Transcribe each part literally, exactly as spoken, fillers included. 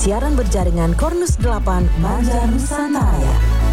siaran berjaringan Cornus delapan Banjar Nusantara.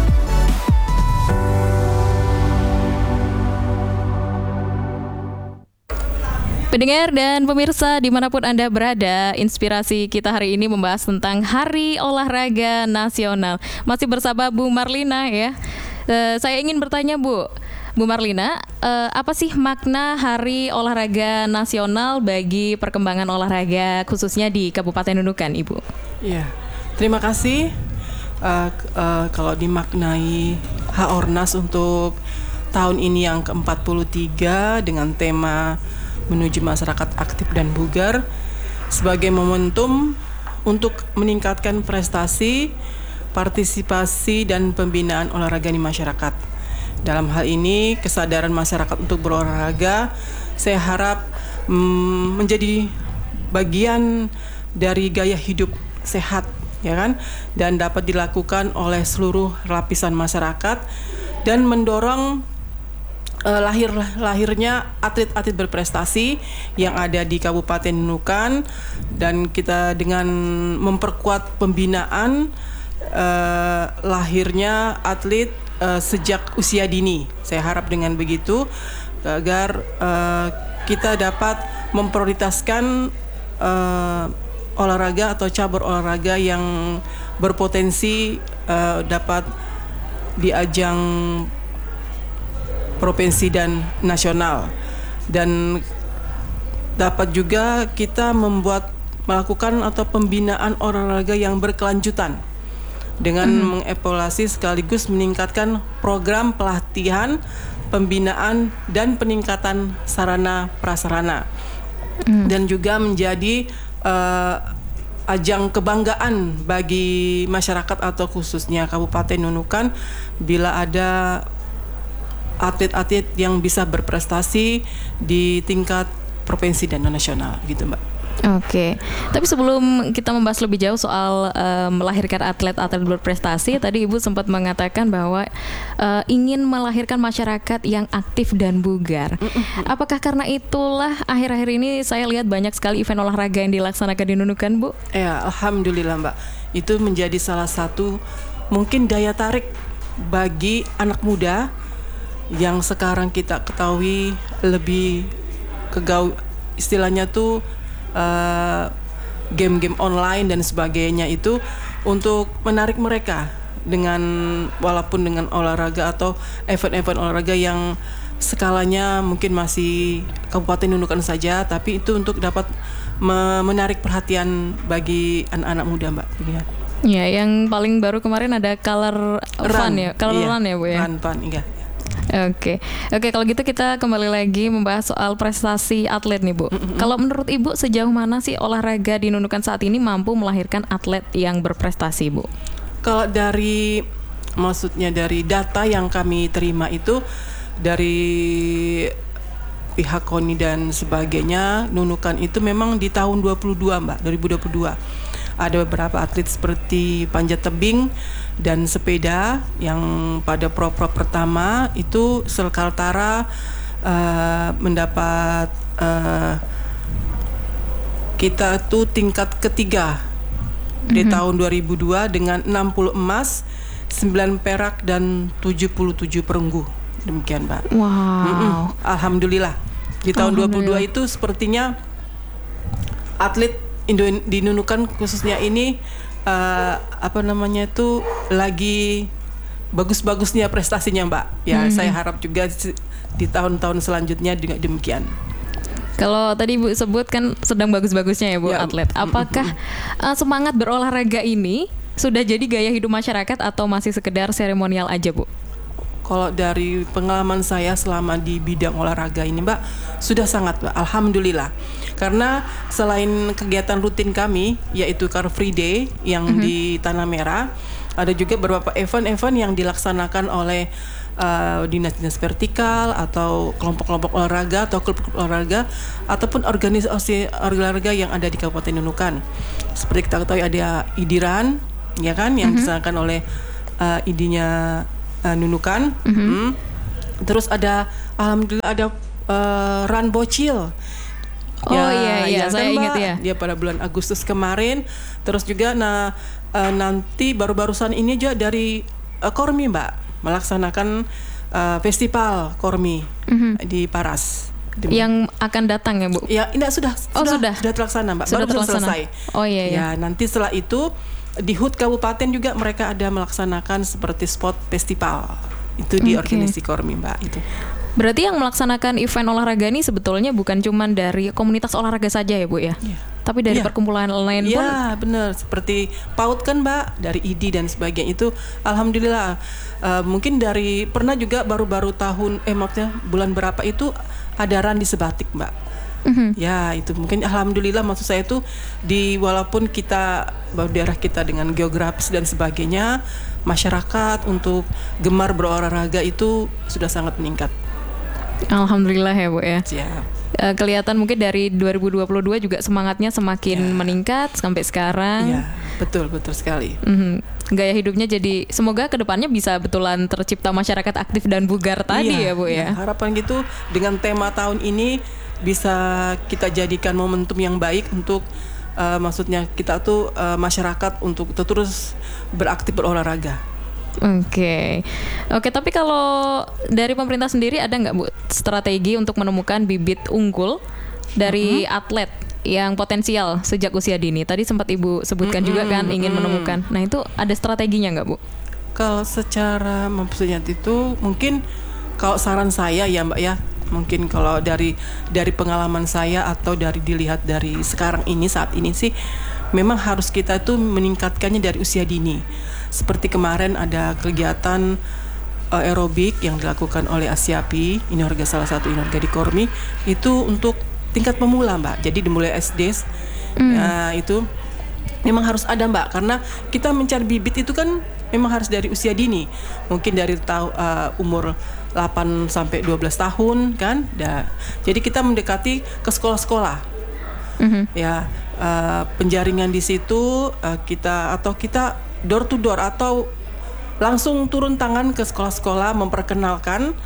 Pendengar dan pemirsa dimanapun Anda berada, inspirasi kita hari ini membahas tentang Hari Olahraga Nasional. Masih bersama Bu Marlina ya. Uh, saya ingin bertanya Bu, Bu Marlina, uh, apa sih makna Hari Olahraga Nasional bagi perkembangan olahraga khususnya di Kabupaten Nunukan, Ibu? Iya, terima kasih. Uh, uh, kalau dimaknai H-Ornas untuk tahun ini yang ke empat puluh tiga dengan tema menuju masyarakat aktif dan bugar sebagai momentum untuk meningkatkan prestasi, partisipasi dan pembinaan olahraga di masyarakat. Dalam hal ini kesadaran masyarakat untuk berolahraga saya harap mm, menjadi bagian dari gaya hidup sehat, ya kan, dan dapat dilakukan oleh seluruh lapisan masyarakat dan mendorong uh, lahir lahirnya atlet-atlet berprestasi yang ada di Kabupaten Nunukan, dan kita dengan memperkuat pembinaan uh, lahirnya atlet Uh, sejak usia dini. Saya harap dengan begitu agar uh, kita dapat memprioritaskan uh, olahraga atau cabur olahraga yang berpotensi uh, dapat di ajang provinsi dan nasional, dan dapat juga kita membuat melakukan atau pembinaan olahraga yang berkelanjutan dengan mm. mengevaluasi sekaligus meningkatkan program pelatihan, pembinaan dan peningkatan sarana prasarana, mm. dan juga menjadi uh, ajang kebanggaan bagi masyarakat atau khususnya Kabupaten Nunukan bila ada atlet-atlet yang bisa berprestasi di tingkat provinsi dan nasional, gitu Mbak. Oke, tapi sebelum kita membahas lebih jauh soal uh, melahirkan atlet-atlet berprestasi, tadi Ibu sempat mengatakan bahwa uh, ingin melahirkan masyarakat yang aktif dan bugar. Apakah karena itulah akhir-akhir ini saya lihat banyak sekali event olahraga yang dilaksanakan di Nunukan, Bu? Ya, alhamdulillah Mbak. Itu menjadi salah satu mungkin daya tarik bagi anak muda yang sekarang kita ketahui lebih kegau istilahnya tuh Uh, game-game online dan sebagainya, itu untuk menarik mereka dengan walaupun dengan olahraga atau event-event olahraga yang skalanya mungkin masih Kabupaten Nunukan saja, tapi itu untuk dapat me- menarik perhatian bagi anak-anak muda, Mbak. Ya, yang paling baru kemarin ada color run ya, color iya, run ya Bu ya. Run fun, iya. Oke, oke kalau gitu kita kembali lagi membahas soal prestasi atlet nih Bu. Mm-hmm. Kalau menurut Ibu sejauh mana sih olahraga di Nunukan saat ini mampu melahirkan atlet yang berprestasi, Bu? Kalau dari maksudnya dari data yang kami terima itu dari pihak KONI dan sebagainya, Nunukan itu memang di tahun dua puluh dua Mbak, dua ribu dua puluh dua ada beberapa atlet seperti panjat tebing dan sepeda yang pada pro-pro pertama itu Kaltara uh, mendapat uh, kita tuh tingkat ketiga di mm-hmm. tahun dua ribu dua dengan enam puluh emas, sembilan perak dan tujuh puluh tujuh perunggu. Demikian, Mbak. Wow. Mm-mm. Alhamdulillah. Di tahun dua puluh dua itu sepertinya atlet Indo- di Nunukan khususnya ini uh, apa namanya itu lagi bagus-bagusnya prestasinya Mbak. Ya, hmm. saya harap juga di tahun-tahun selanjutnya juga demikian. Kalau tadi Ibu sebut kan sedang bagus-bagusnya ya Bu ya. Atlet. Apakah uh, semangat berolahraga ini sudah jadi gaya hidup masyarakat atau masih sekedar seremonial aja Bu? Kalau dari pengalaman saya selama di bidang olahraga ini Mbak, sudah sangat Mbak, alhamdulillah. Karena selain kegiatan rutin kami, yaitu Car Free Day yang mm-hmm. di Tanah Merah, ada juga beberapa event-event yang dilaksanakan oleh uh, dinas-dinas vertikal atau kelompok-kelompok olahraga atau klub-klub olahraga ataupun organisasi olahraga yang ada di Kabupaten Nunukan. Seperti kita ketahui ada IDIRAN, ya kan, yang mm-hmm. dilaksanakan oleh uh, I D-nya uh, Nunukan. Mm-hmm. Hmm. Terus ada alhamdulillah ada uh, Run Bocil Oh iya iya, ya saya kan, ingat Mbak? ya. Dia pada bulan Agustus kemarin. Terus juga nah uh, nanti baru-barusan ini juga dari uh, Kormi Mbak melaksanakan uh, festival Kormi mm-hmm. di Paras. Di yang akan datang ya Bu? Ya, tidak sudah oh, sudah sudah sudah terlaksana Mbak. Sudah baru terlaksana. selesai. Oh iya iya. Ya, nanti setelah itu di H U D Kabupaten juga mereka ada melaksanakan seperti spot festival. Itu di Okay. organisasi Kormi Mbak itu. Berarti yang melaksanakan event olahraga ini sebetulnya bukan cuma dari komunitas olahraga saja ya Bu ya? Iya. Tapi dari Iya. perkumpulan lain pun. Iya benar, seperti PAUD kan Mbak, dari I D I dan sebagainya itu alhamdulillah. Uh, mungkin dari pernah juga baru-baru tahun eh maksudnya bulan berapa itu ada Randi Sebatik Mbak. Mhm. Ya itu mungkin alhamdulillah, maksud saya itu di walaupun kita daerah kita dengan geografis dan sebagainya, masyarakat untuk gemar berolahraga itu sudah sangat meningkat. Alhamdulillah ya Bu ya. Siap. Uh, kelihatan mungkin dari dua ribu dua puluh dua juga semangatnya semakin Ya. meningkat sampai sekarang. Iya, betul betul sekali. Mhm. Gaya hidupnya jadi semoga kedepannya bisa betulan tercipta masyarakat aktif dan bugar tadi ya Bu ya. Harapan gitu dengan tema tahun ini bisa kita jadikan momentum yang baik untuk uh, maksudnya kita tuh uh, masyarakat untuk terus beraktif berolahraga. Oke, oke. Tapi kalau dari pemerintah sendiri ada nggak Bu strategi untuk menemukan bibit unggul dari mm-hmm. atlet yang potensial sejak usia dini? Tadi sempat Ibu sebutkan mm-hmm. juga kan ingin mm-hmm. menemukan. Nah itu ada strateginya nggak Bu? Kalau secara maksudnya itu mungkin kalau saran saya ya Mbak ya, mungkin kalau dari dari pengalaman saya atau dari dilihat dari sekarang ini saat ini sih, memang harus kita tuh meningkatkannya dari usia dini. Seperti kemarin ada kegiatan uh, aerobik yang dilakukan oleh Asiapi, ini harga salah satu inorga di Kormi, itu untuk tingkat pemula Mbak. Jadi dimulai S D, mm. uh, itu memang harus ada Mbak, karena kita mencari bibit itu kan memang harus dari usia dini. Mungkin dari tahu uh, umur delapan sampai dua belas tahun kan. Da. Jadi kita mendekati ke sekolah-sekolah. Mm-hmm. Ya, uh, penjaringan di situ uh, kita atau kita door to door atau langsung turun tangan ke sekolah-sekolah memperkenalkan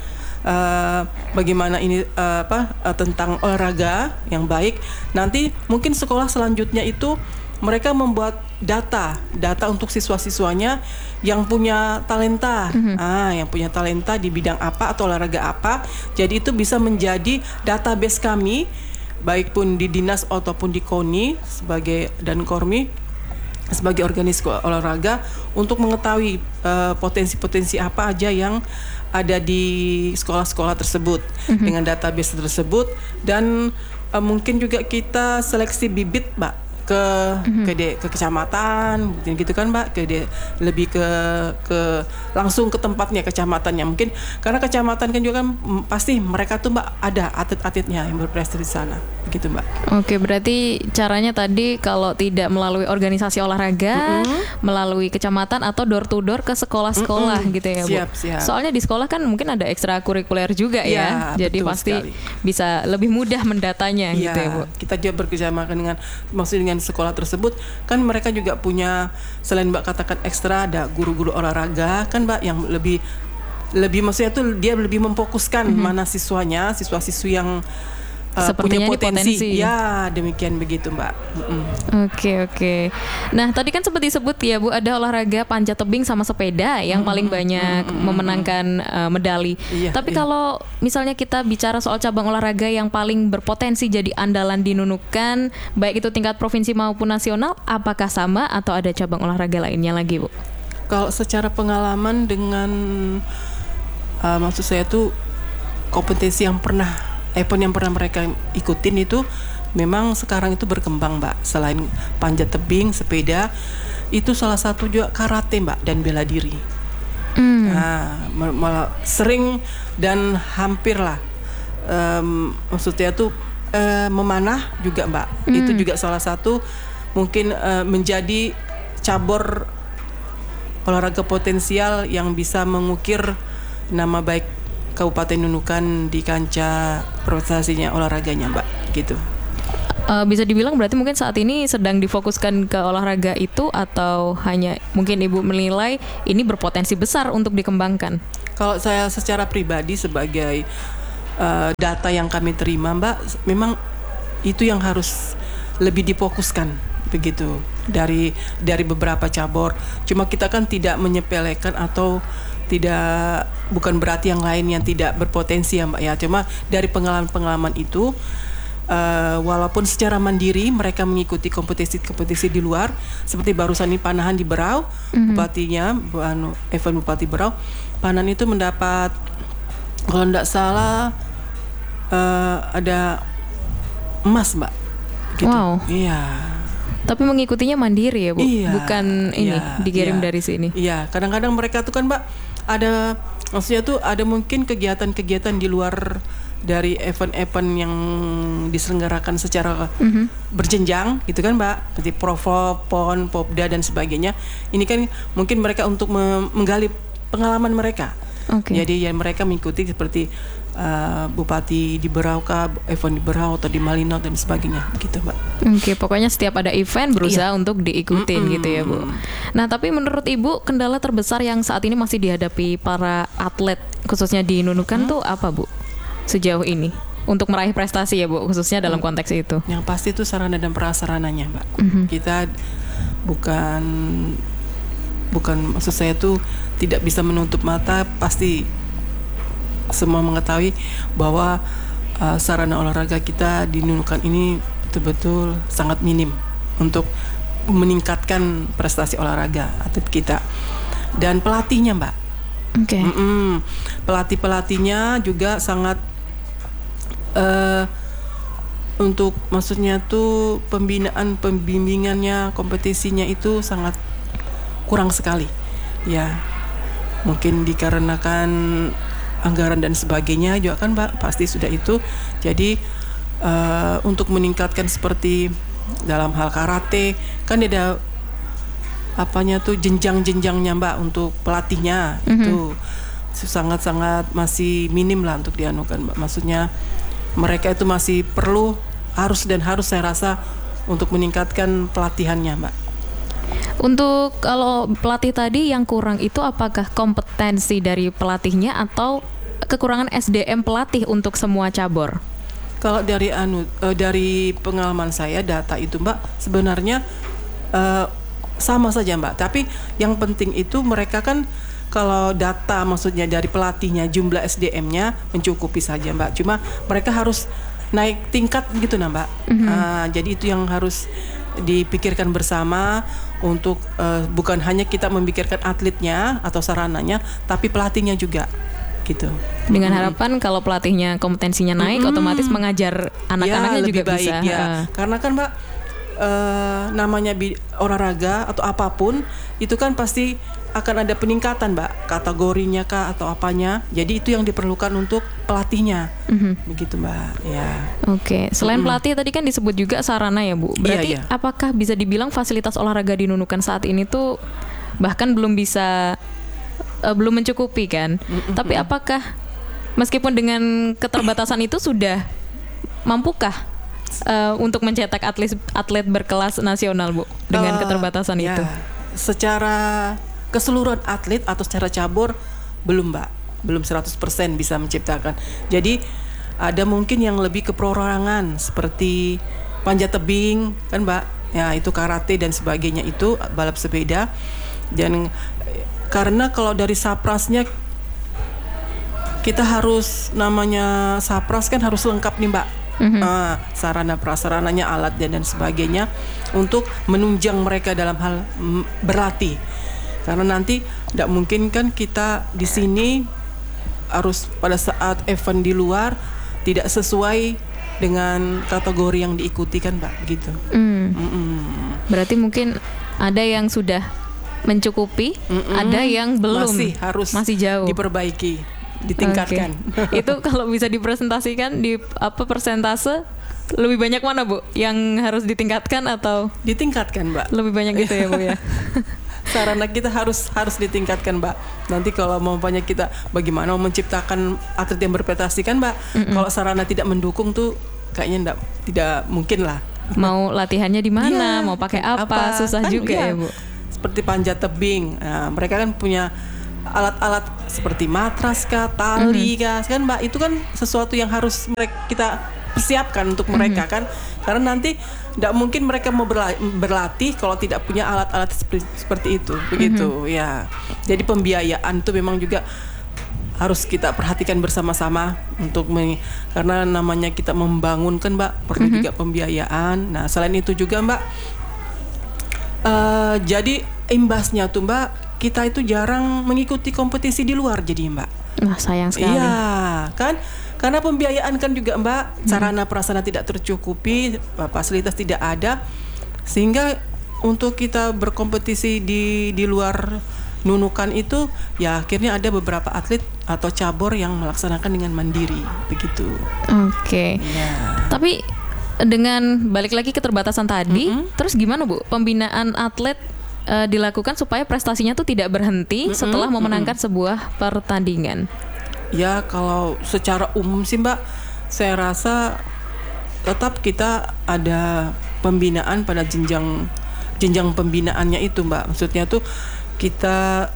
uh, bagaimana ini uh, apa uh, tentang olahraga yang baik. Nanti mungkin sekolah selanjutnya itu mereka membuat data, data untuk siswa-siswanya yang punya talenta, mm-hmm. ah, yang punya talenta di bidang apa atau olahraga apa. Jadi itu bisa menjadi database kami, baik pun di dinas ataupun di KONI sebagai dan Kormi sebagai organisasi olahraga untuk mengetahui uh, potensi-potensi apa aja yang ada di sekolah-sekolah tersebut mm-hmm. dengan database tersebut, dan uh, mungkin juga kita seleksi bibit Mbak ke mm-hmm. ke, de, ke kecamatan gitu kan Mbak, ke de, lebih ke ke langsung ke tempatnya kecamatannya, mungkin karena kecamatan kan juga kan m, pasti mereka tuh Mbak ada atlet-atletnya yang berprestasi di sana begitu Mbak. Oke, berarti caranya tadi kalau tidak melalui organisasi olahraga, mm-hmm. melalui kecamatan atau door to door ke sekolah-sekolah mm-hmm. gitu ya Bu. Siap, siap. Soalnya di sekolah kan mungkin ada ekstrakurikuler juga ya, ya jadi pasti sekali. Bisa lebih mudah mendatanya ya, gitu ya Bu. Kita juga bekerjasama dengan maksudnya dengan sekolah tersebut kan, mereka juga punya selain Mbak katakan ekstra ada guru-guru olahraga kan Mbak yang lebih lebih maksudnya tuh dia lebih memfokuskan mm-hmm. mana siswanya, siswa-siswi yang uh, punya potensi. potensi. Ya demikian begitu Mbak. Mm-mm. Oke oke. Nah tadi kan sempat disebut ya Bu, ada olahraga panjat tebing sama sepeda yang mm-hmm. paling banyak mm-hmm. memenangkan uh, medali. Iya, Tapi iya. kalau misalnya kita bicara soal cabang olahraga yang paling berpotensi jadi andalan di Nunukan, baik itu tingkat provinsi maupun nasional, apakah sama atau ada cabang olahraga lainnya lagi Bu? Kalau secara pengalaman dengan uh, maksud saya tuh kompetensi yang pernah Epon yang pernah mereka ikutin itu memang sekarang itu berkembang Mbak. Selain panjat tebing, sepeda, itu salah satu juga karate Mbak dan bela diri. Mm. Nah, malah sering dan hampir lah um, maksudnya tuh uh, memanah juga Mbak. Mm. Itu juga salah satu mungkin uh, menjadi cabur olahraga potensial yang bisa mengukir nama baik Kabupaten Nunukan di kancah prestasinya olahraganya Mbak gitu. Uh, bisa dibilang berarti mungkin saat ini sedang difokuskan ke olahraga itu, atau hanya mungkin Ibu menilai ini berpotensi besar untuk dikembangkan? Kalau saya secara pribadi sebagai uh, data yang kami terima Mbak, memang itu yang harus lebih difokuskan begitu dari dari beberapa cabur. Cuma kita kan tidak menyepelekan atau tidak, bukan berarti yang lain yang tidak berpotensi ya Mbak ya. Cuma dari pengalaman-pengalaman itu, uh, walaupun secara mandiri mereka mengikuti kompetisi-kompetisi di luar, seperti barusan ini Panahan di Berau, mm-hmm. bupatinya, anu, event Bupati Berau, Panahan itu mendapat, kalau tidak salah uh, ada emas Mbak. Gitu. Wow. Iya. Tapi mengikutinya mandiri ya Bu, iya, bukan ini iya, dikirim iya, dari sini. Iya, kadang-kadang mereka tuh kan Mbak ada, maksudnya tuh ada mungkin kegiatan-kegiatan di luar dari event-event yang diselenggarakan secara mm-hmm. berjenjang gitu kan Mbak, seperti Profop, Pon, Popda dan sebagainya. Ini kan mungkin mereka untuk menggali pengalaman mereka. Okay. Jadi ya mereka mengikuti seperti uh, Bupati di Berau kah, event di Berau atau di Malino dan sebagainya gitu Mbak. Oke, okay, pokoknya setiap ada event berusaha iya. untuk diikutin mm-hmm. gitu ya Bu. Nah tapi menurut Ibu kendala terbesar yang saat ini masih dihadapi para atlet khususnya di Nunukan hmm? tuh apa Bu sejauh ini untuk meraih prestasi ya Bu, khususnya dalam konteks itu? Yang pasti itu sarana dan prasarananya Mbak. Mm-hmm. Kita bukan bukan maksud saya tuh tidak bisa menutup mata, pasti semua mengetahui bahwa uh, sarana olahraga kita di Nunukan ini betul-betul sangat minim untuk meningkatkan prestasi olahraga atlet kita. Dan pelatihnya Mbak, okay. pelatih-pelatihnya juga sangat uh, untuk maksudnya tuh pembinaan pembimbingannya, kompetisinya itu sangat kurang sekali ya, mungkin dikarenakan anggaran dan sebagainya juga kan Mbak, pasti sudah itu. Jadi uh, untuk meningkatkan seperti dalam hal karate kan ada apanya tuh jenjang-jenjangnya Mbak untuk pelatihnya, mm-hmm. itu sangat-sangat masih minim lah untuk dianukan Mbak. Maksudnya mereka itu masih perlu, harus dan harus saya rasa untuk meningkatkan pelatihannya Mbak. Untuk kalau pelatih tadi yang kurang itu apakah kompetensi dari pelatihnya atau kekurangan S D M pelatih untuk semua cabur? Kalau dari anu uh, dari pengalaman saya data itu Mbak sebenarnya uh, sama saja Mbak. Tapi yang penting itu mereka kan kalau data maksudnya dari pelatihnya jumlah S D M-nya mencukupi saja Mbak. Cuma mereka harus naik tingkat gitu nah Mbak. Mm-hmm. Uh, jadi itu yang harus dipikirkan bersama untuk uh, bukan hanya kita memikirkan atletnya atau sarananya, tapi pelatihnya juga gitu. Dengan mm-hmm. harapan kalau pelatihnya kompetensinya naik, mm-hmm. otomatis mengajar anak-anaknya ya, juga baik, bisa. Ya. Uh. Karena kan Mbak uh, namanya bi- olahraga atau apapun itu kan pasti akan ada peningkatan Mbak, kategorinya kah atau apanya. Jadi itu yang diperlukan untuk pelatihnya, mm-hmm. begitu Mbak. Ya. Oke. Okay. Selain mm-hmm. pelatih tadi kan disebut juga sarana ya Bu. Berarti iya, iya. apakah bisa dibilang fasilitas olahraga di Nunukan saat ini tuh bahkan belum bisa uh, belum mencukupi kan? Mm-hmm. Tapi apakah meskipun dengan keterbatasan itu sudah mampukah uh, untuk mencetak atlet atlet berkelas nasional Bu dengan uh, keterbatasan ya, itu? Secara keseluruhan atlet atau secara cabur belum Mbak, belum seratus persen bisa menciptakan. Jadi ada mungkin yang lebih ke perorangan seperti panjat tebing kan Mbak, ya itu karate dan sebagainya, itu balap sepeda. Dan karena kalau dari saprasnya kita harus namanya sapras kan harus lengkap nih Mbak. Mm-hmm. Uh, sarana prasarananya, alat dan, dan sebagainya untuk menunjang mereka dalam hal mm, berlatih. Karena nanti tidak mungkin kan kita di sini harus pada saat event di luar tidak sesuai dengan kategori yang diikuti kan Mbak, begitu. Mm. Berarti mungkin ada yang sudah mencukupi, Mm-mm. ada yang belum, masih harus masih jauh diperbaiki, ditingkatkan. Okay. Itu kalau bisa dipresentasikan di apa persentase lebih banyak mana Bu? Yang harus ditingkatkan atau ditingkatkan Mbak? Lebih banyak gitu ya Bu ya. Sarana kita harus harus ditingkatkan Mbak. Nanti kalau mau banyak kita bagaimana mau menciptakan atlet yang berprestasi kan Mbak. Mm-mm. Kalau sarana tidak mendukung tuh kayaknya enggak, tidak mungkin lah. Mau latihannya di mana, ya, mau pakai apa, apa, susah kan, juga ya, ya Bu. Seperti panjat tebing. Nah, mereka kan punya alat-alat seperti matras kah, tali mm-hmm. kah, kan Mbak, itu kan sesuatu yang harus mereka kita persiapkan untuk mereka kan, karena nanti tidak mungkin mereka mau berla- berlatih kalau tidak punya alat-alat seperti, seperti itu begitu ya. Jadi pembiayaan itu memang juga harus kita perhatikan bersama-sama untuk me- karena namanya kita membangun kan Mbak perlu mm-hmm. juga pembiayaan. Nah selain itu juga Mbak, uh, jadi imbasnya tuh Mbak, kita itu jarang mengikuti kompetisi di luar jadi Mbak. Nah sayang sekali. Iya kan, karena pembiayaan kan juga Mbak, sarana prasarana tidak tercukupi, fasilitas tidak ada, sehingga untuk kita berkompetisi di di luar Nunukan itu ya akhirnya ada beberapa atlet atau cabur yang melaksanakan dengan mandiri begitu. Oke. Okay. Ya. Tapi dengan balik lagi keterbatasan tadi, mm-hmm. terus gimana Bu pembinaan atlet uh, dilakukan supaya prestasinya tuh tidak berhenti mm-hmm. setelah memenangkan mm-hmm. sebuah pertandingan? Ya kalau secara umum sih Mbak, saya rasa tetap kita ada pembinaan pada jenjang jenjang pembinaannya itu Mbak. Maksudnya tuh kita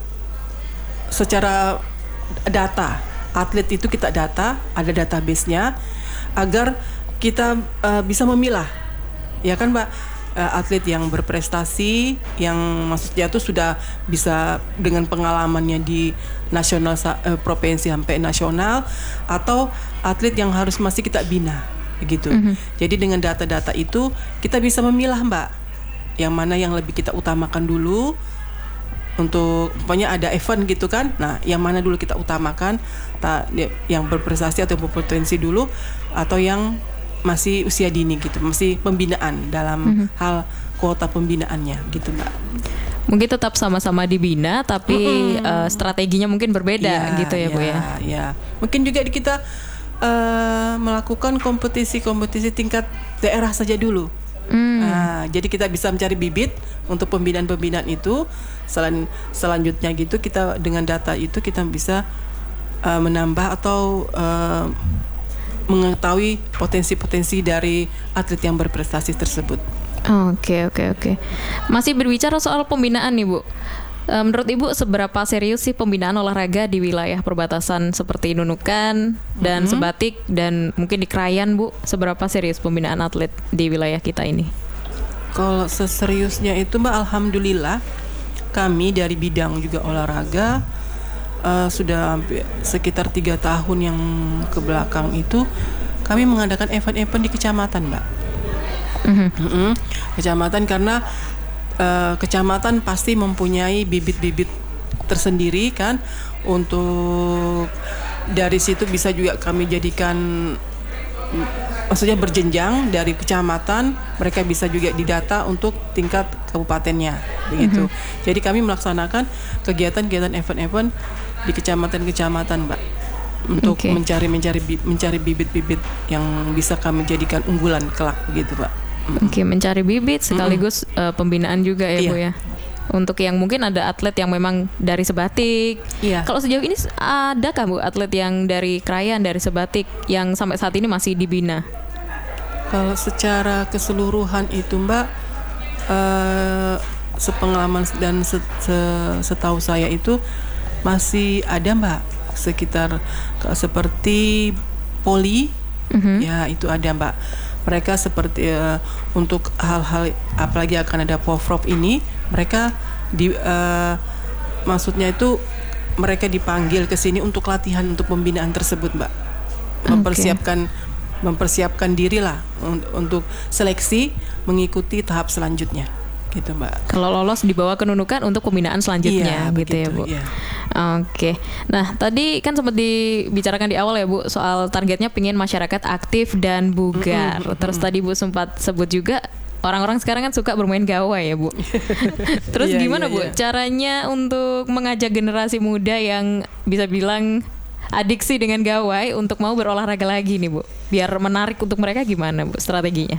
secara data, atlet itu kita data, ada database-nya agar kita uh, bisa memilah, ya kan Mbak, uh, atlet yang berprestasi, yang maksudnya itu sudah bisa dengan pengalamannya di nasional, uh, provinsi sampai nasional, atau atlet yang harus masih kita bina, begitu. Mm-hmm. Jadi dengan data-data itu kita bisa memilah Mbak, yang mana yang lebih kita utamakan dulu. Untuk pokoknya ada event gitu kan, nah yang mana dulu kita utamakan, ta, yang berprestasi atau berpotensi dulu, atau yang masih usia dini gitu, masih pembinaan dalam mm-hmm. hal kuota pembinaannya gitu Mbak. Mungkin tetap sama-sama dibina tapi mm-hmm. uh, strateginya mungkin berbeda ya, gitu ya, ya Bu ya. Ya, mungkin juga kita uh, melakukan kompetisi-kompetisi tingkat daerah saja dulu. Hmm. Nah, jadi kita bisa mencari bibit untuk pembinaan-pembinaan itu. Selain selanjutnya gitu kita dengan data itu kita bisa uh, menambah atau uh, mengetahui potensi-potensi dari atlet yang berprestasi tersebut. Oke oke oke. Masih berbicara soal pembinaan nih Bu. Uh, menurut Ibu seberapa serius sih pembinaan olahraga di wilayah perbatasan seperti Nunukan dan mm-hmm. Sebatik dan mungkin di Krayan Bu? Seberapa serius pembinaan atlet di wilayah kita ini? Kalau seseriusnya itu Mbak, alhamdulillah kami dari bidang juga olahraga uh, sudah hampir sekitar tiga tahun yang kebelakang itu kami mengadakan event-event di kecamatan Mbak. Mm-hmm. Mm-hmm. Kecamatan karena Uh, kecamatan pasti mempunyai bibit-bibit tersendiri kan, untuk dari situ bisa juga kami jadikan, maksudnya berjenjang dari kecamatan mereka bisa juga didata untuk tingkat kabupatennya begitu. Mm-hmm. Jadi kami melaksanakan kegiatan-kegiatan event-event di kecamatan-kecamatan Mbak, untuk okay. mencari mencari mencari bibit-bibit yang bisa kami jadikan unggulan kelak begitu Pak. Oke, okay, mencari bibit sekaligus mm-hmm. uh, pembinaan juga ya iya. Bu ya. Untuk yang mungkin ada atlet yang memang dari Sebatik. Iya. Kalau sejauh ini adakah Bu atlet yang dari Krayan, dari Sebatik yang sampai saat ini masih dibina? Kalau secara keseluruhan itu Mbak, uh, sepengalaman dan set, setahu saya itu masih ada Mbak, sekitar seperti Poli, mm-hmm. ya itu ada Mbak. Mereka seperti uh, untuk hal-hal apalagi akan ada Povrov ini, mereka di uh, maksudnya itu mereka dipanggil ke sini untuk latihan untuk pembinaan tersebut Mbak. Mempersiapkan okay. mempersiapkan diri lah un- untuk seleksi mengikuti tahap selanjutnya. Gitu Mbak. Kalau lolos dibawa ke Nunukan untuk pembinaan selanjutnya, iya, gitu begitu, ya Bu. Iya. Oke. Nah tadi kan sempat dibicarakan di awal ya Bu soal targetnya pengen masyarakat aktif dan bugar. Mm-hmm. Terus tadi Bu sempat sebut juga orang-orang sekarang kan suka bermain gawai ya Bu. Terus yeah, gimana yeah, Bu yeah. caranya untuk mengajak generasi muda yang bisa bilang adiksi dengan gawai untuk mau berolahraga lagi nih Bu? Biar menarik untuk mereka gimana Bu strateginya?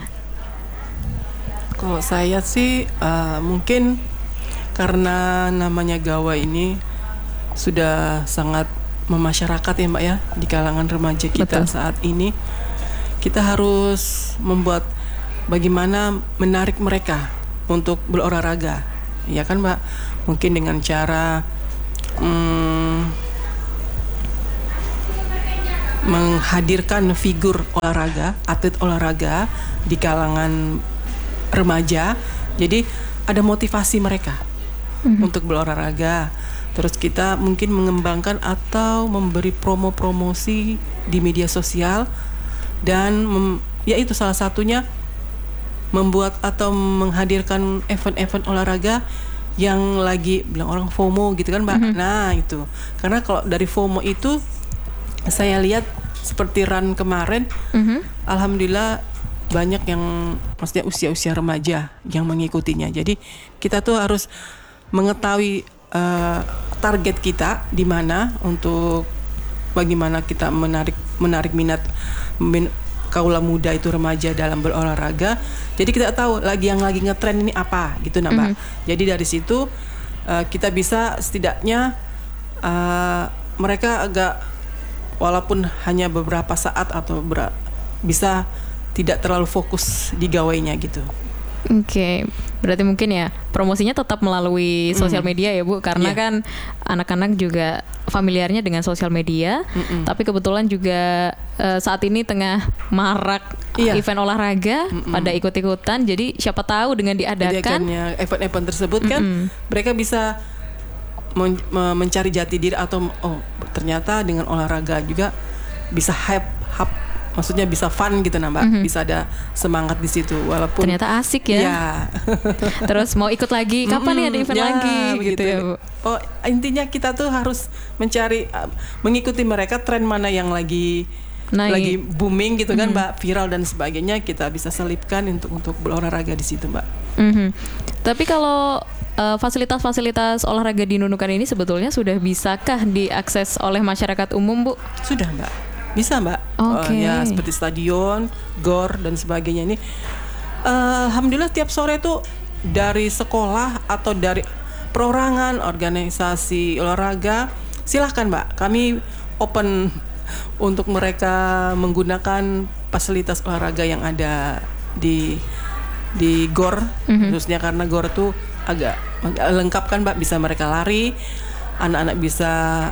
Kalau saya sih uh, mungkin karena namanya gawai ini sudah sangat memasyarakat ya Mbak ya di kalangan remaja kita. Betul. Saat ini kita harus membuat bagaimana menarik mereka untuk berolahraga, ya kan Mbak? Mungkin dengan cara hmm, menghadirkan figur olahraga, atlet olahraga di kalangan remaja. Jadi ada motivasi mereka mm-hmm. untuk berolahraga. Terus kita mungkin mengembangkan atau memberi promo-promosi di media sosial dan mem, ya itu salah satunya membuat atau menghadirkan event-event olahraga yang lagi bilang orang FOMO gitu kan Mbak. Mm-hmm. Nah itu karena kalau dari FOMO itu saya lihat seperti run kemarin, mm-hmm. alhamdulillah banyak yang maksudnya usia-usia remaja yang mengikutinya. Jadi kita tuh harus mengetahui uh, target kita di mana untuk bagaimana kita menarik menarik minat min, kaula muda itu remaja dalam berolahraga. Jadi kita tahu lagi yang lagi ngetren ini apa gitu nah Mbak. Mm-hmm. Jadi dari situ uh, kita bisa setidaknya uh, mereka agak walaupun hanya beberapa saat atau ber- bisa tidak terlalu fokus di gawainya gitu. Oke, okay. Berarti mungkin ya promosinya tetap melalui sosial media ya Bu, karena yeah. kan anak-anak juga familiarnya dengan sosial media. Mm-mm. Tapi kebetulan juga uh, saat ini tengah marak yeah. event olahraga Mm-mm. pada ikut-ikutan. Jadi siapa tahu dengan diadakan event-event tersebut kan Mm-mm. mereka bisa men- mencari jati diri atau oh ternyata dengan olahraga juga bisa hype, hype maksudnya bisa fun gitu nah Mbak, mm-hmm. bisa ada semangat di situ walaupun ternyata asik ya. Ya. Terus mau ikut lagi, kapan mm-hmm. nih ada event ya, lagi gitu ya Bu. Oh, intinya kita tuh harus mencari uh, mengikuti mereka tren mana yang lagi Naik. lagi booming gitu kan mm-hmm. Mbak, viral dan sebagainya, kita bisa selipkan untuk untuk berolahraga di situ Mbak. Mm-hmm. Tapi kalau uh, fasilitas-fasilitas olahraga di Nunukan ini sebetulnya sudah bisakah diakses oleh masyarakat umum Bu? Sudah Mbak. Bisa Mbak, okay. uh, ya seperti stadion, gor dan sebagainya ini. Uh, Alhamdulillah tiap sore tuh dari sekolah atau dari perorangan, organisasi olahraga, silahkan Mbak, kami open untuk mereka menggunakan fasilitas olahraga yang ada di di gor, mm-hmm. khususnya karena gor tuh agak, agak lengkap kan Mbak, bisa mereka lari, anak-anak bisa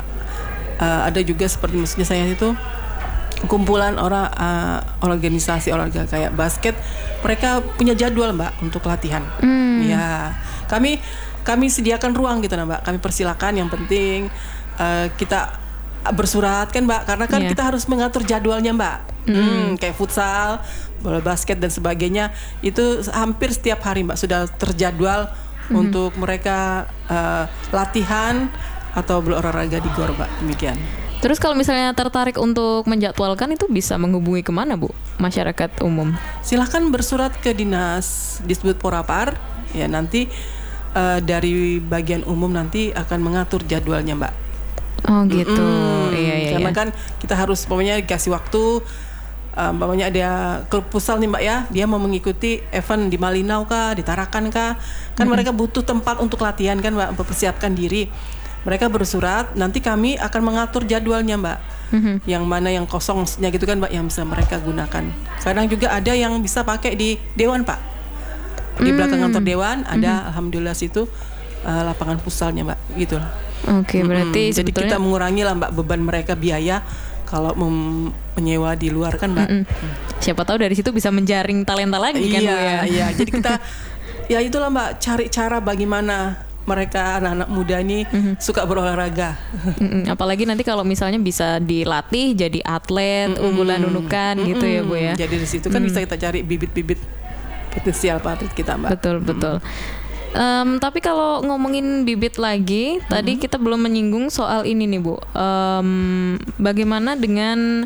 uh, ada juga seperti maksudnya saya itu kumpulan orang uh, organisasi olahraga kayak basket, mereka punya jadwal Mbak untuk latihan. Mm. Ya, kami kami sediakan ruang gitu nah Mbak. Kami persilakan, yang penting uh, kita bersurat kan Mbak, karena kan yeah. kita harus mengatur jadwalnya Mbak. Mm. Hmm, kayak futsal, bola basket dan sebagainya itu hampir setiap hari Mbak sudah terjadwal mm. untuk mereka uh, latihan atau berolahraga di gor Mbak, demikian. Terus kalau misalnya tertarik untuk menjadwalkan itu bisa menghubungi kemana Bu, masyarakat umum? Silahkan bersurat ke Dinas Disbud Porapar, ya nanti uh, dari bagian umum nanti akan mengatur jadwalnya Mbak. Oh gitu, mm-hmm. iya iya. Karena iya. kan kita harus pokoknya dikasih waktu, um, pokoknya ada klub futsal nih Mbak ya, dia mau mengikuti event di Malinau kah, di Tarakan kah, kan mm-hmm. mereka butuh tempat untuk latihan kan Mbak, mempersiapkan diri. Mereka bersurat, nanti kami akan mengatur jadwalnya Mbak, mm-hmm. yang mana yang kosong maksudnya gitu kan Mbak, yang bisa mereka gunakan. Kadang juga ada yang bisa pakai di Dewan Pak, di mm-hmm. belakang kantor Dewan ada mm-hmm. alhamdulillah situ uh, lapangan futsalnya Mbak, gitu. Oke, okay, berarti mm-hmm. jadi kita mengurangi lah Mbak beban mereka biaya kalau mem- menyewa di luar kan Mbak. Mm-hmm. Mm. Siapa tahu dari situ bisa menjaring talenta lagi kan iya, Bu ya. Iya, jadi kita ya itulah Mbak, cari cara bagaimana mereka anak-anak muda ini mm-hmm. suka berolahraga. Mm-hmm. Apalagi nanti kalau misalnya bisa dilatih jadi atlet mm-hmm. unggulan Nunukan mm-hmm. gitu ya Bu ya. Jadi di situ kan mm-hmm. bisa kita cari bibit-bibit potensial atlet kita Mbak. Betul mm-hmm. betul. Um, tapi kalau ngomongin bibit lagi, mm-hmm. tadi kita belum menyinggung soal ini nih Bu. Um, bagaimana dengan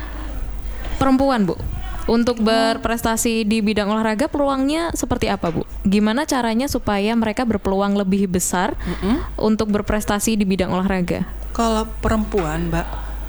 perempuan Bu? Untuk berprestasi di bidang olahraga peluangnya seperti apa Bu? Gimana caranya supaya mereka berpeluang lebih besar mm-hmm. untuk berprestasi di bidang olahraga? Kalau perempuan Mbak,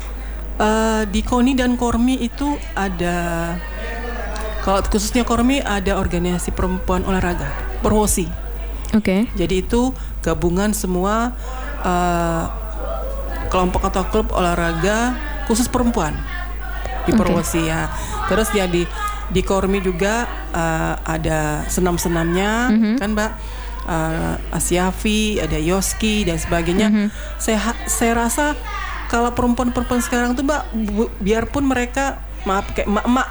uh, di KONI dan KORMI itu ada, kalau khususnya KORMI ada organisasi perempuan olahraga, Perwosi. Oke. Okay. Jadi itu gabungan semua uh, kelompok atau klub olahraga khusus perempuan di Perwosi okay. ya. Terus ya di di KORMI juga uh, ada senam-senamnya mm-hmm. kan Mbak, uh, Asyafi, ada Yoski dan sebagainya. Mm-hmm. Saya saya rasa kalau perempuan-perempuan sekarang tuh Mbak, bu, biarpun mereka maaf kayak emak-emak